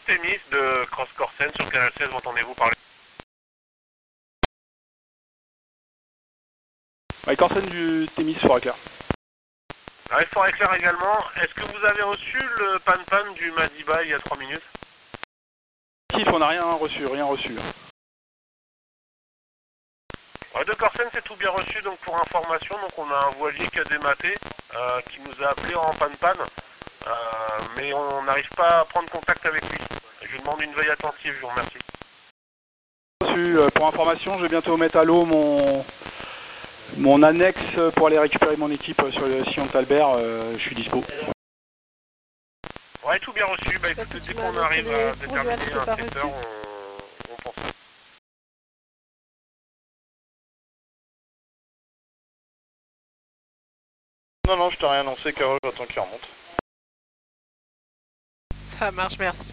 Témis de Cross Corsen sur Canal 16, m'entendez-vous parler? Ouais, Corsen du Témis, Forêt-Claire. Ouais, Forêt-Claire également. Est-ce que vous avez reçu le pan-pan du Madiba il y a 3 minutes? On n'a rien reçu, rien reçu. Ouais, de Corsen, c'est tout bien reçu, donc pour information, donc on a un voilier qui a dématé, qui nous a appelé en pan-pan, mais on n'arrive pas à prendre contact avec lui. Je demande une veille attentive, je vous remercie. Reçu, pour information, je vais bientôt mettre à l'eau mon annexe pour aller récupérer mon équipe sur le sillon de Talbert, je suis dispo. Ouais, tout bien reçu, bah écoutez, dès qu'on arrive à déterminer un secteur, on pense. Non, je t'ai rien annoncé, Carole, j'attends qu'il remonte. Ça marche, merci.